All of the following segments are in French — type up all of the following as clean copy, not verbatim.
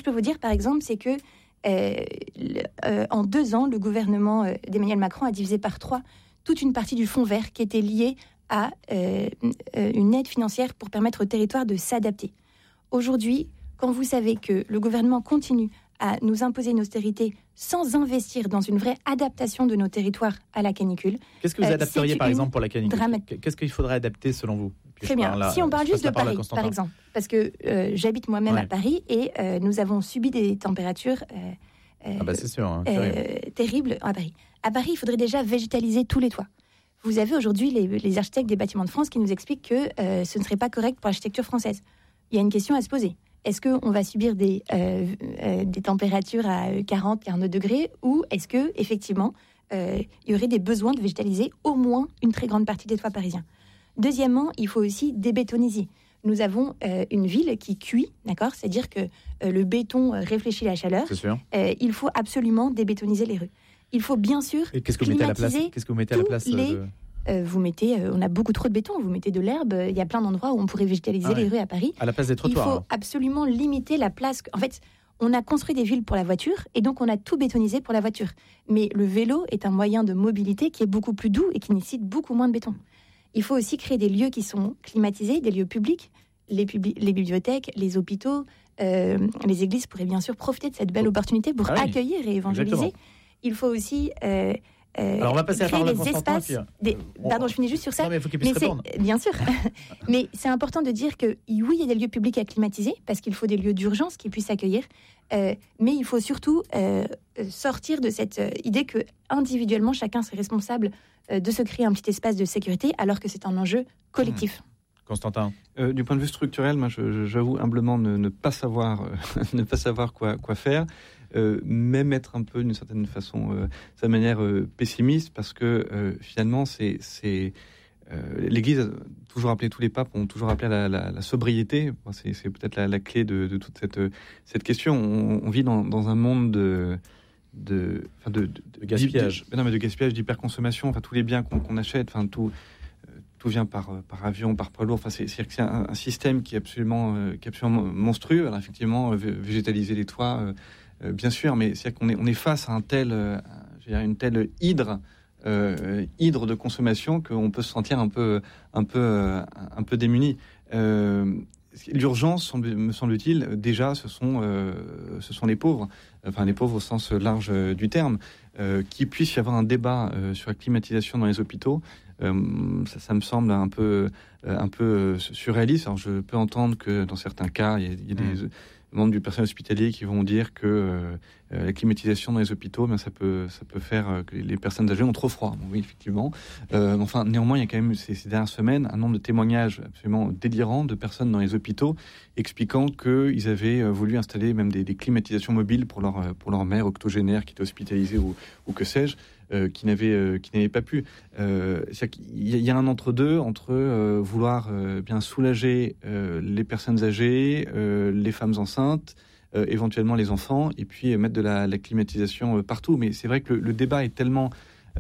peux vous dire, par exemple, c'est que en 2 ans, le gouvernement d'Emmanuel Macron a divisé par 3 toute une partie du fonds vert qui était liée à une aide financière pour permettre au territoire de s'adapter. Aujourd'hui, quand vous savez que le gouvernement continue à nous imposer une austérité sans investir dans une vraie adaptation de nos territoires à la canicule. Qu'est-ce que vous adapteriez par exemple pour la canicule ? Qu'est-ce qu'il faudrait adapter selon vous ? Très bien. Si on parle juste de Paris, par exemple, parce que j'habite moi-même à Paris et nous avons subi des températures c'est sûr, terribles à Paris. À Paris, il faudrait déjà végétaliser tous les toits. Vous avez aujourd'hui les architectes des bâtiments de France qui nous expliquent que ce ne serait pas correct pour l'architecture française. Il y a une question à se poser. Est-ce qu'on va subir des températures à 40, 42 degrés ou est-ce que effectivement il y aurait des besoins de végétaliser au moins une très grande partie des toits parisiens ? Deuxièmement, il faut aussi débétoniser. Nous avons une ville qui cuit, d'accord ? C'est-à-dire que le béton réfléchit la chaleur. C'est sûr. Il faut absolument débétoniser les rues. Il faut bien sûr qu'est-ce que vous mettez à la place ? Qu'est-ce que vous mettez à la place vous mettez, on a beaucoup trop de béton, vous mettez de l'herbe, il y a plein d'endroits où on pourrait végétaliser les rues à Paris. À la place des trottoirs. Il faut absolument limiter la place. En fait, on a construit des villes pour la voiture et donc on a tout bétonisé pour la voiture. Mais le vélo est un moyen de mobilité qui est beaucoup plus doux et qui nécessite beaucoup moins de béton. Il faut aussi créer des lieux qui sont climatisés, des lieux publics, les bibliothèques, les hôpitaux, les églises pourraient bien sûr profiter de cette belle opportunité pour accueillir et évangéliser. Exactement. Il faut aussi... Alors on va passer à la parole à Constantin. Pardon, je finis juste sur ça. Non, mais il faut qu'il puisse répondre. Bien sûr. Mais c'est important de dire que oui, il y a des lieux publics à climatiser parce qu'il faut des lieux d'urgence qui puissent accueillir. Mais il faut surtout sortir de cette idée que individuellement chacun serait responsable de se créer un petit espace de sécurité alors que c'est un enjeu collectif. Constantin. Du point de vue structurel, moi, j'avoue humblement ne pas savoir quoi faire. Même être un peu d'une certaine façon sa manière pessimiste parce que finalement l'Église a toujours appelé, tous les papes ont toujours appelé à la sobriété. C'est peut-être la clé de toute cette question. On vit dans un monde de gaspillage, de gaspillage, d'hyperconsommation. Enfin tous les biens qu'on achète, enfin tout vient par avion, par poids lourd. Enfin, c'est un système qui est absolument monstrueux. Alors effectivement, végétaliser les toits, bien sûr, mais c'est qu'on est face à une telle hydre de consommation qu'on peut se sentir un peu démuni. L'urgence, me semble-t-il, déjà, ce sont les pauvres, enfin les pauvres au sens large du terme, qu'il puisse y avoir un débat sur la climatisation dans les hôpitaux. Ça me semble un peu surréaliste. Alors je peux entendre que dans certains cas, il y a des membres du personnel hospitalier qui vont dire que la climatisation dans les hôpitaux, ça peut faire que les personnes âgées ont trop froid. Bon, oui, effectivement. Enfin, néanmoins, il y a quand même ces dernières semaines un nombre de témoignages absolument délirants de personnes dans les hôpitaux expliquant qu'ils avaient voulu installer même des climatisations mobiles pour leur mère octogénaire qui était hospitalisée ou que sais-je. Qui n'avait pas pu. Il y a un entre-deux entre vouloir bien soulager les personnes âgées, les femmes enceintes, éventuellement les enfants, et puis mettre de la climatisation partout. Mais c'est vrai que le débat est tellement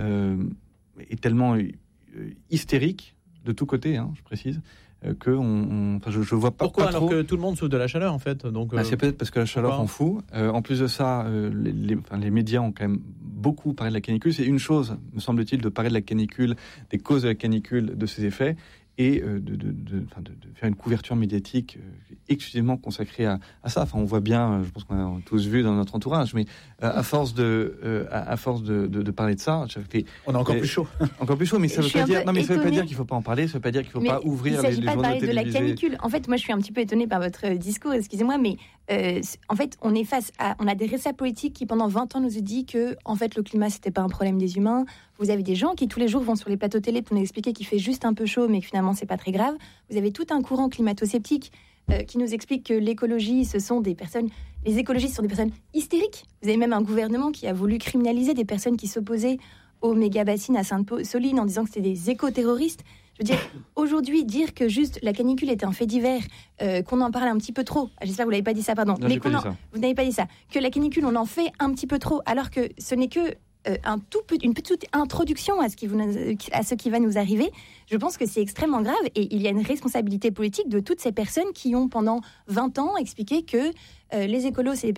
hystérique de tous côtés, je précise. Je vois pas pourquoi trop. Alors que tout le monde souffre de la chaleur en fait. Donc c'est peut-être parce que la chaleur en fout. En plus de ça, les médias ont quand même beaucoup parlé de la canicule. C'est une chose, me semble-t-il, de parler de la canicule, des causes de la canicule, de ses effets, et de faire une couverture médiatique exclusivement consacrée à ça. Enfin, on voit bien, je pense qu'on a tous vu dans notre entourage, mais à force de parler de ça, on est encore plus chaud. Encore plus chaud, mais ça veut pas dire. Non, mais ça veut pas dire qu'il faut pas en parler. Ça veut pas dire qu'il faut pas ouvrir les journaux télévisés. Il ne s'agit pas de parler de la canicule. En fait, moi, je suis un petit peu étonnée par votre discours. Excusez-moi, mais en fait, on a des responsables politiques qui pendant 20 ans nous ont dit que en fait le climat c'était pas un problème des humains. Vous avez des gens qui tous les jours vont sur les plateaux télé pour nous expliquer qu'il fait juste un peu chaud, mais que finalement c'est pas très grave. Vous avez tout un courant climato-sceptique qui nous explique que l'écologie, les écologistes sont des personnes hystériques. Vous avez même un gouvernement qui a voulu criminaliser des personnes qui s'opposaient aux méga-bassines à Sainte-Soline en disant que c'était des éco-terroristes. Je veux dire, aujourd'hui, dire que juste la canicule est un fait divers, qu'on en parle un petit peu trop. J'espère que vous n'avez pas dit ça, pardon. Non, vous n'avez pas dit ça. Que la canicule, on en fait un petit peu trop, alors que ce n'est que une petite introduction à ce qui va nous arriver. Je pense que c'est extrêmement grave et il y a une responsabilité politique de toutes ces personnes qui ont pendant 20 ans expliqué que les écolos, c'est